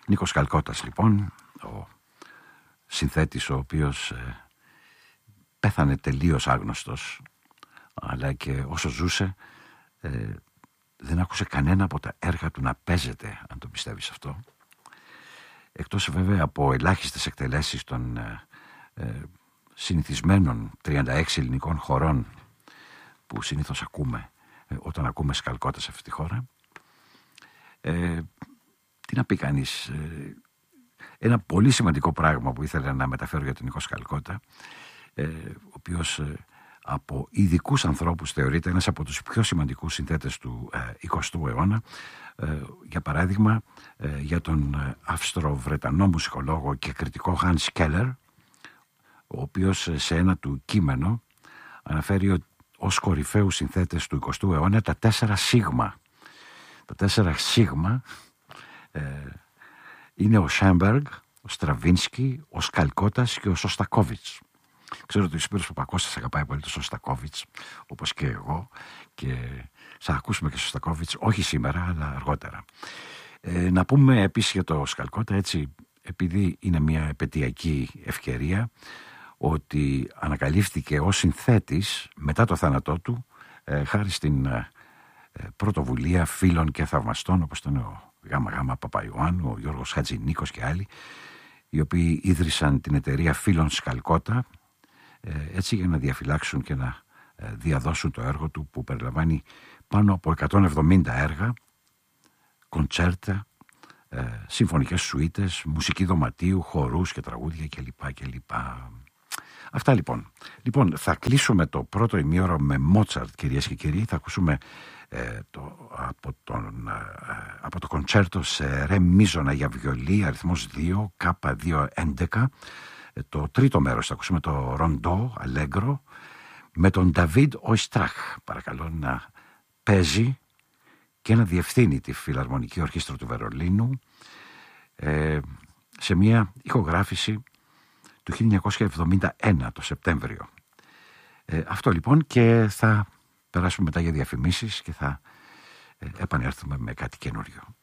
Νίκος Καλκώτας λοιπόν, ο συνθέτης ο οποίος πέθανε τελείως άγνωστος, αλλά και όσο ζούσε δεν άκουσε κανένα από τα έργα του να παίζεται, αν το πιστεύεις αυτό. Εκτός βέβαια από ελάχιστες εκτελέσεις των συνηθισμένων 36 ελληνικών χωρών που συνήθως ακούμε όταν ακούμε Σκαλκώτα σε αυτή τη χώρα. Τι να πει κανείς, ένα πολύ σημαντικό πράγμα που ήθελα να μεταφέρω για τον Νίκο Σκαλκώτα, ο οποίος από ειδικούς ανθρώπους θεωρείται ένας από τους πιο σημαντικούς συνθέτες του 20ου αιώνα. Για παράδειγμα, για τον Αυστρο-Βρετανό μουσικολόγο και κριτικό Hans Keller, ο οποίος σε ένα του κείμενο αναφέρει ως κορυφαίους συνθέτες του 20ου αιώνα τα 4 σίγμα. Τα 4 σίγμα είναι ο Σέμπεργκ, ο Στραβίνσκι, ο Σκαλκώτας και ο Σωστακόβιτς. Ξέρω ότι ο Σπύρος Παπακώστας αγαπάει πολύ τον Σωστακόβιτς, όπως και εγώ, και θα ακούσουμε και Σωστακόβιτς, όχι σήμερα, αλλά αργότερα. Να πούμε επίσης για το Σκαλκώτα, έτσι, επειδή είναι μια επαιτειακή ευκαιρία, ότι ανακαλύφθηκε ως συνθέτης μετά το θάνατό του, χάρη στην πρωτοβουλία φίλων και θαυμαστών, όπως ήταν ο ΓΓ Παπαϊωάννου, ο Γιώργος Χατζηνίκος και άλλοι, οι οποίοι ίδρυσαν την εταιρεία Φίλων Σκαλκώτα, έτσι για να διαφυλάξουν και να διαδώσουν το έργο του, που περιλαμβάνει πάνω από 170 έργα, κοντσέρτα, συμφωνικές σουίτες, μουσική δωματίου, χορούς και τραγούδια κλπ. Αυτά λοιπόν. Λοιπόν, θα κλείσω το πρώτο ημίωρο με Μότσαρτ, κυρίες και κύριοι. Θα ακούσουμε από το κοντσέρτο σε ρε μίζωνα για βιολί, αριθμός 2, K211. Το τρίτο μέρος θα ακούσουμε το ροντό, αλέγκρο, με τον Νταβίντ Οϊστράχ. Παρακαλώ να παίζει και να διευθύνει τη Φιλαρμονική Ορχήστρα του Βερολίνου σε μια ηχογράφηση του 1971 το Σεπτέμβριο. Αυτό λοιπόν, και θα περάσουμε μετά για διαφημίσεις και θα επανέλθουμε με κάτι καινούριο.